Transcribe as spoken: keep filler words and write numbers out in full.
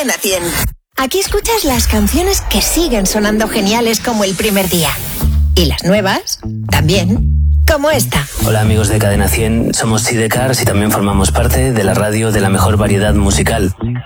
Cadena cien. Aquí escuchas las canciones que siguen sonando geniales como el primer día. Y las nuevas, también, como esta. Hola amigos de Cadena cien, somos Sidecars y también formamos parte de la radio de la mejor variedad musical.